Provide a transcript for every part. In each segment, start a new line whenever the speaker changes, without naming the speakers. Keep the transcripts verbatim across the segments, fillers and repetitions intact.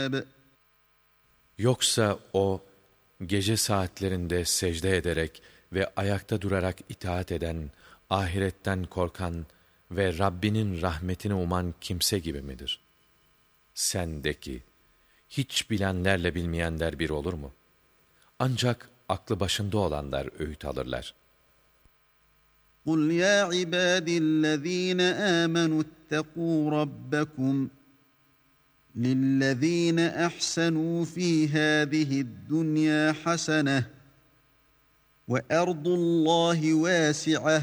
الْأَلْبَابِ
Yoksa o, gece saatlerinde secde ederek ve ayakta durarak itaat eden, ahiretten korkan ve Rabbinin rahmetini uman kimse gibi midir? Sen de ki, hiç bilenlerle bilmeyenler bir olur mu? Ancak aklı başında olanlar öğüt alırlar.
قُلْ يَا عِبَادِ الَّذ۪ينَ آمَنُوا اتَّقُوا رَبَّكُمْ لِلَّذ۪ينَ أَحْسَنُوا ف۪ي هَذِهِ الدُّنْيَا حَسَنَةٌ وَأَرْضُ اللّٰهِ وَاسِعَةٌ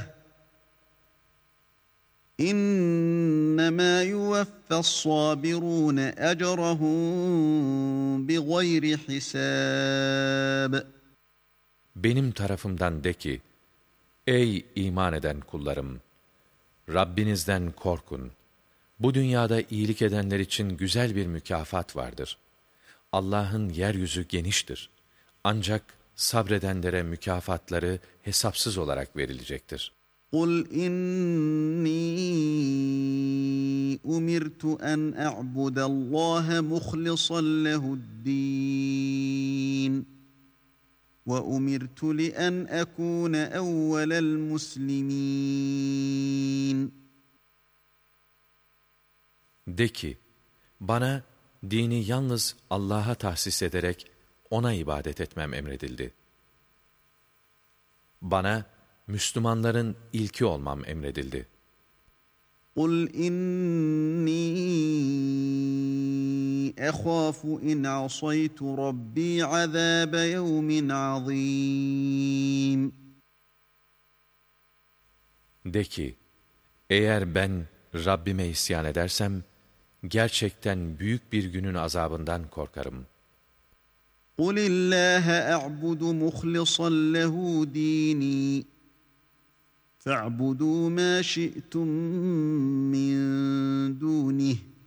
İnnemâ yuvaffas sabirûn ecrahum bighayri hisâb.
Benim tarafımdan de ki, ey iman eden kullarım! Rabbinizden korkun. Bu dünyada iyilik edenler için güzel bir mükafat vardır. Allah'ın yeryüzü geniştir. Ancak sabredenlere mükafatları hesapsız olarak verilecektir.
قُلْ إِنِّي أُمِرْتُ أَنْ أَعْبُدَ اللّٰهَ مُخْلِصًا لَهُ الدِّينَ وَأُمِرْتُ لِأَنْ أَكُونَ أَوَّلَ الْمُسْلِمِينَ
De ki, bana dini yalnız Allah'a tahsis ederek ona ibadet etmem emredildi. Bana Müslümanların ilki olmam emredildi.
قُلْ إِنِّي أَخَافُ إِنْ عَصَيْتُ رَبِّي عَذَابَ يَوْمٍ عَظِيمٍ
De ki, eğer ben Rabbime isyan edersem, gerçekten büyük bir günün azabından korkarım.
قُلِ اللّٰهَ أَعْبُدُ مُخْلِصًا لَهُ دِينِي فَاعْبُدُوا مَا شِئْتُمْ مِنْ دُونِهِ